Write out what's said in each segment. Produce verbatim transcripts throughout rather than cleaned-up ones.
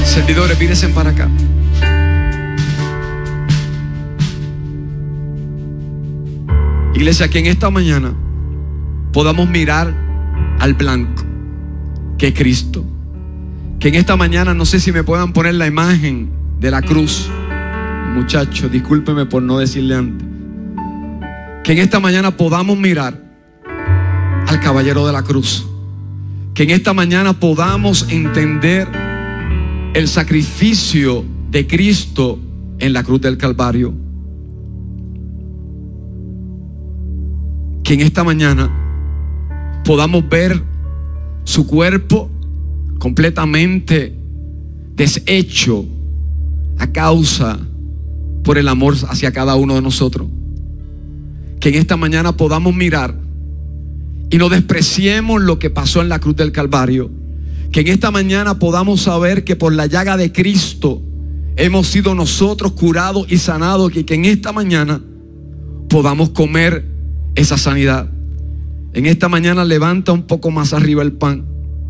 Servidores, vírense para acá. Iglesia, que en esta mañana podamos mirar al blanco, que es Cristo. Que en esta mañana, no sé si me puedan poner la imagen de la cruz. Muchachos, discúlpeme por no decirle antes. Que en esta mañana podamos mirar al caballero de la cruz. Que en esta mañana podamos entender el sacrificio de Cristo en la cruz del Calvario. Que en esta mañana podamos ver su cuerpo completamente deshecho a causa por el amor hacia cada uno de nosotros. Que en esta mañana podamos mirar y no despreciemos lo que pasó en la cruz del Calvario. Que en esta mañana podamos saber que por la llaga de Cristo hemos sido nosotros curados y sanados. Y que en esta mañana podamos comer esa sanidad. En esta mañana levanta un poco más arriba el pan.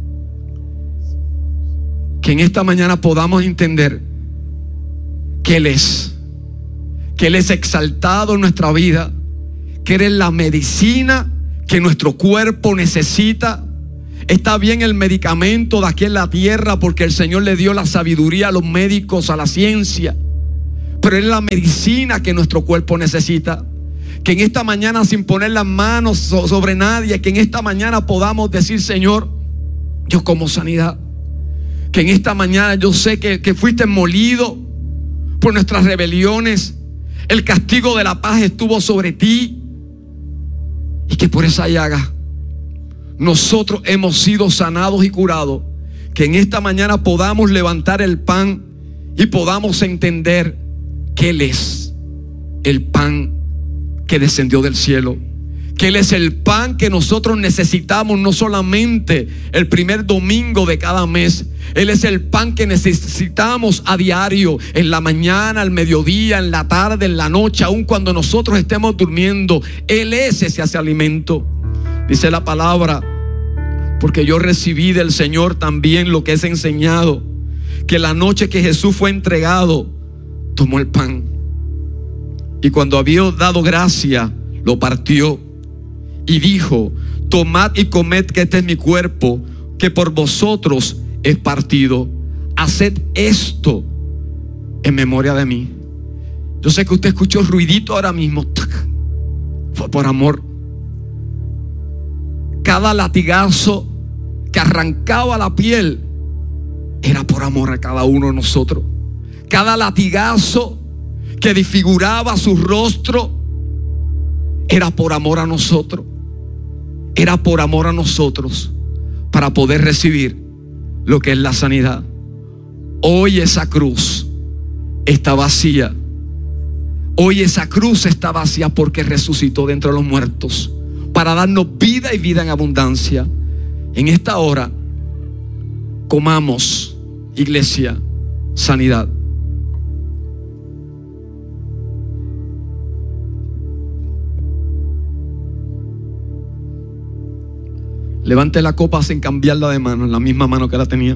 Que en esta mañana podamos entender que Él es, que Él es exaltado en nuestra vida, que Él es la medicina que nuestro cuerpo necesita. Está bien el medicamento de aquí en la tierra, porque el Señor le dio la sabiduría a los médicos, a la ciencia, pero Él es la medicina que nuestro cuerpo necesita. Que en esta mañana, sin poner las manos sobre nadie, que en esta mañana podamos decir: Señor, yo como sanidad. Que en esta mañana yo sé que, que fuiste molido por nuestras rebeliones. El castigo de la paz estuvo sobre ti, y que por esa llaga nosotros hemos sido sanados y curados. Que en esta mañana podamos levantar el pan y podamos entender que Él es el pan que descendió del cielo, que Él es el pan que nosotros necesitamos, no solamente el primer domingo de cada mes. Él es el pan que necesitamos a diario, en la mañana, al mediodía, en la tarde, en la noche, aun cuando nosotros estemos durmiendo. Él es ese, ese alimento. Dice la palabra: porque yo recibí del Señor también lo que es enseñado, que la noche que Jesús fue entregado, tomó el pan, y cuando había dado gracia, lo partió y dijo: tomad y comed, que este es mi cuerpo, que por vosotros es partido. Haced esto en memoria de mí. Yo sé que usted escuchó ruidito ahora mismo. Fue por amor. Cada latigazo que arrancaba la piel era por amor a cada uno de nosotros. Cada latigazo que desfiguraba su rostro era por amor a nosotros. Era por amor a nosotros, para poder recibir lo que es la sanidad. Hoy esa cruz está vacía. Hoy esa cruz está vacía porque resucitó de entre los muertos, para darnos vida y vida en abundancia. En esta hora, comamos, iglesia, sanidad. Levante la copa sin cambiarla de mano, en la misma mano que la tenía.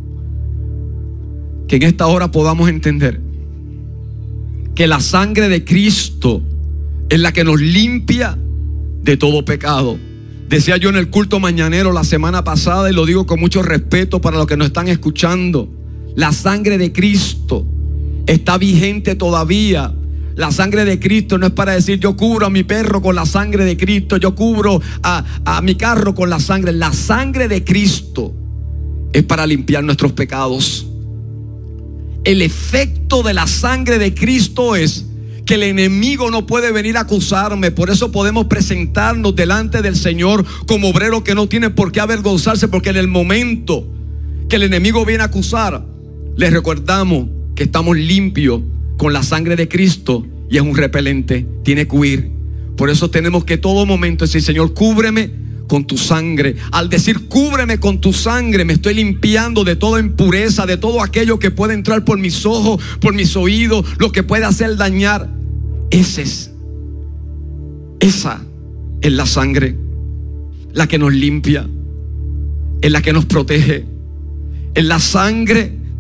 Que en esta hora podamos entender que la sangre de Cristo es la que nos limpia de todo pecado. Decía yo en el culto mañanero la semana pasada, y lo digo con mucho respeto para los que nos están escuchando: la sangre de Cristo está vigente todavía. La sangre de Cristo no es para decir: yo cubro a mi perro con la sangre de Cristo, yo cubro a, a mi carro con la sangre. La sangre de Cristo es para limpiar nuestros pecados. El efecto de la sangre de Cristo es que el enemigo no puede venir a acusarme. Por eso podemos presentarnos delante del Señor como obreros que no tienen por qué avergonzarse, porque en el momento que el enemigo viene a acusar, les recordamos que estamos limpios con la sangre de Cristo, y es un repelente, tiene que huir. Por eso tenemos que todo momento decir: Señor, cúbreme con tu sangre. Al decir cúbreme con tu sangre, me estoy limpiando de toda impureza, de todo aquello que puede entrar por mis ojos, por mis oídos, lo que puede hacer dañar. Ese es, esa es la sangre, la que nos limpia, es la que nos protege. Es la sangre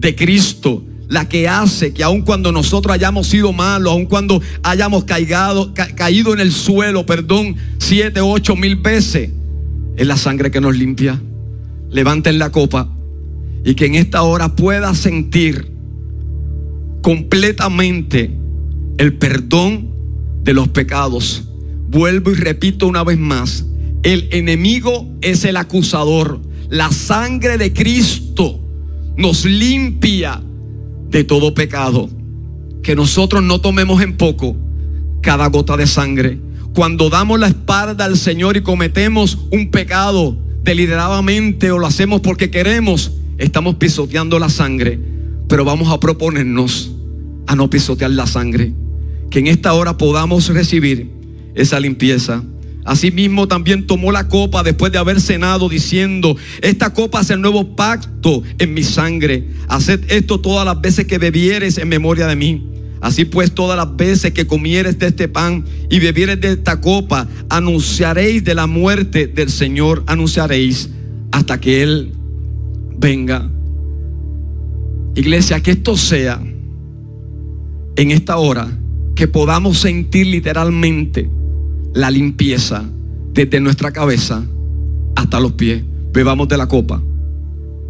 de Cristo, la que hace que aun cuando nosotros hayamos sido malos, aun cuando hayamos caído, ca- caído en el suelo, perdón, siete, ocho mil veces, es la sangre que nos limpia. Levanten la copa y que en esta hora pueda sentir completamente el perdón de los pecados. Vuelvo y repito una vez más: el enemigo es el acusador. La sangre de Cristo nos limpia de todo pecado. Que nosotros no tomemos en poco cada gota de sangre. Cuando damos la espalda al Señor y cometemos un pecado deliberadamente o lo hacemos porque queremos, estamos pisoteando la sangre. Pero vamos a proponernos a no pisotear la sangre. Que en esta hora podamos recibir esa limpieza. Asimismo también tomó la copa después de haber cenado, diciendo: esta copa es el nuevo pacto en mi sangre. Haced esto todas las veces que bebieres en memoria de mí. Así pues, todas las veces que comieres de este pan y bebieres de esta copa, anunciaréis de la muerte del Señor, anunciaréis hasta que Él venga. Iglesia, que esto sea en esta hora, que podamos sentir literalmente la limpieza desde nuestra cabeza hasta los pies. Bebamos de la copa.